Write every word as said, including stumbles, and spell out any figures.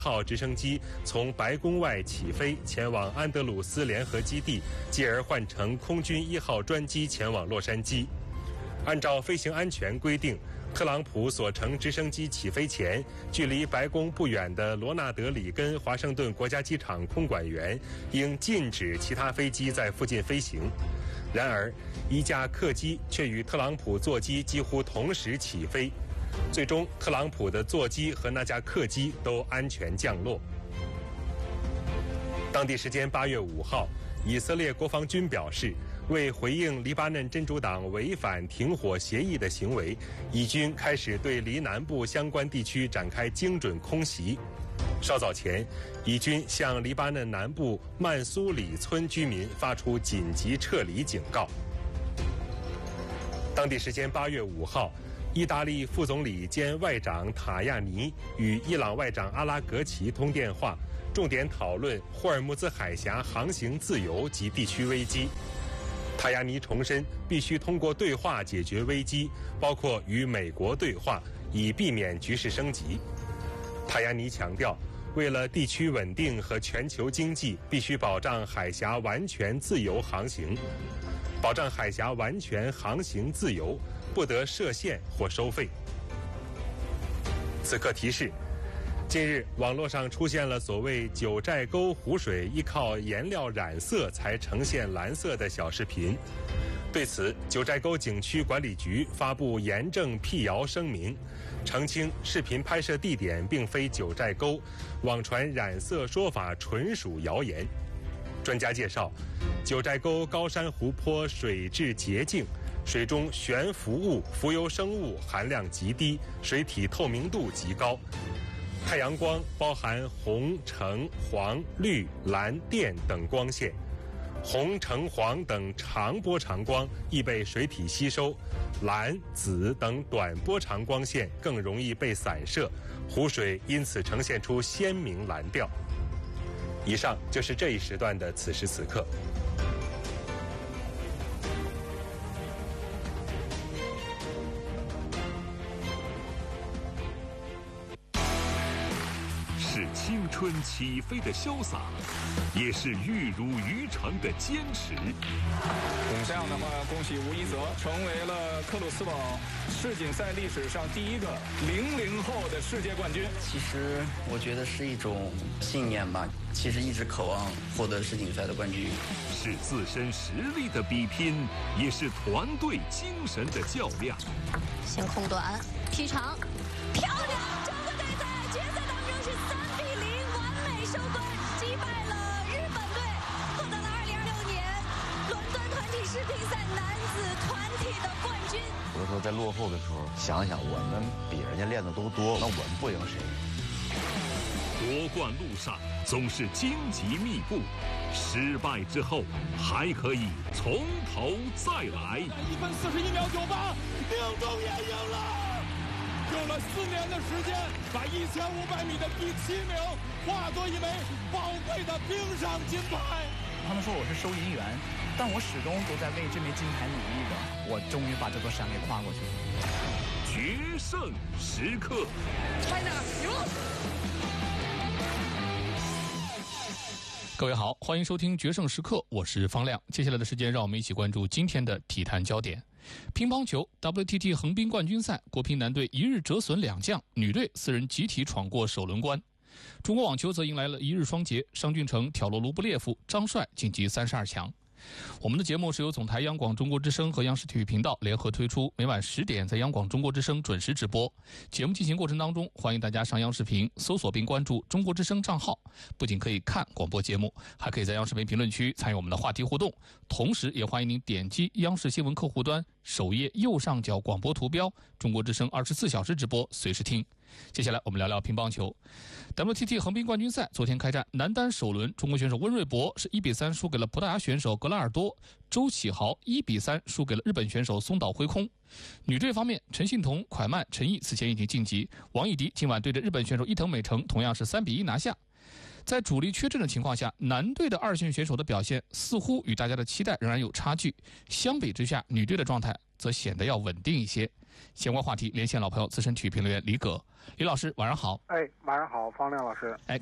号直升机从白宫外起飞，前往安德鲁斯联合基地，继而换乘空军一号专机前往洛杉矶。按照飞行安全规定，特朗普所乘直升机起飞前，距离白宫不远的罗纳德里根华盛顿国家机场空管员应禁止其他飞机在附近飞行。然而，一架客机却与特朗普座机几乎同时起飞，最终特朗普的座机和那架客机都安全降落。当地时间八月五号，以色列国防军表示，为回应黎巴嫩真主党违反停火协议的行为，以军开始对黎南部相关地区展开精准空袭。稍早前，以军向黎巴嫩南部曼苏里村居民发出紧急撤离警告。当地时间八月五号，意大利副总理兼外长塔亚尼与伊朗外长阿拉格齐通电话，重点讨论霍尔木兹海峡航行自由及地区危机。塔亚尼重申，必须通过对话解决危机，包括与美国对话，以避免局势升级。塔亚尼强调，为了地区稳定和全球经济，必须保障海峡完全自由航行。保障海峡完全航行自由，不得设限或收费。此刻提示：近日，网络上出现了所谓九寨沟湖水依靠颜料染色才呈现蓝色的小视频。对此，九寨沟景区管理局发布严正辟谣声明，澄清视频拍摄地点并非九寨沟，网传染色说法纯属谣言。专家介绍，九寨沟高山湖泊水质洁净，水中悬浮物、浮游生物含量极低，水体透明度极高。太阳光包含红、橙、黄、绿、蓝、靛等光线，红、橙、黄等长波长光易被水体吸收，蓝、紫等短波长光线更容易被散射，湖水因此呈现出鲜明蓝调。以上就是这一时段的此时此刻。 是青春起飞的潇洒，也是玉汝于成的坚持。 这样的话，恭喜吴一泽成为了克鲁斯堡世锦赛历史上第一个零零后的世界冠军。 其实我觉得是一种信念吧，其实一直渴望获得世锦赛的冠军。 是自身实力的比拼，也是团队精神的较量。 先控短，踢长，漂亮！整个队在决赛当中是三比零完美收官，击败了日本队，获得了二零二六年伦敦团体世乒赛男子团体的冠军。 有的时候在落后的时候，想想我们比人家练的都多，那我们不赢谁？ 夺冠路上总是荆棘密布，失败之后还可以从头再来。 一分四十一秒九八，宁中也赢了，用了四年的时间，把一千五百米的第七名化作一枚宝贵的冰上金牌。 他们说我是收银员，但我始终都在为这枚金牌努力的。我终于把这座山给跨过去了。 决胜时刻 ，China 赢！ 各位好，欢迎收听《决胜时刻》，我是方亮。接下来的时间，让我们一起关注今天的体坛焦点。乒乓球 W T T 横滨冠军赛，国乒男队一日折损两将，女队四人集体闯过首轮关。中国网球则迎来了一日双节，商俊成挑落卢布列夫，张帅晋级三十二强。我们的节目是由总台央广中国之声和央视体育频道联合推出，每晚十点在央广中国之声准时直播。节目进行过程当中，欢迎大家上央视频搜索并关注中国之声账号，不仅可以看广播节目，还可以在央视频评论区参与我们的话题互动，同时也欢迎您点击央视新闻客户端首页右上角广播图标，中国之声二十四小时直播，随时听。接下来我们聊聊乒乓球。 W T T 横滨冠军赛昨天开战，男单首轮中国选手温瑞博是一比三输给了葡萄牙选手格拉尔多，周启豪一比三输给了日本选手松岛辉空。女队方面，陈幸同、蒯曼、陈毅此前已经晋级，王艺迪今晚对着日本选手伊藤美诚同样是三比一拿下。在主力缺阵的情况下，男队的二线选手的表现似乎与大家的期待仍然有差距，相比之下，女队的状态则显得要稳定一些。 相关话题连线老朋友资深体育评论员李葛。李老师晚上好。 哎，晚上好，方亮老师。 哎，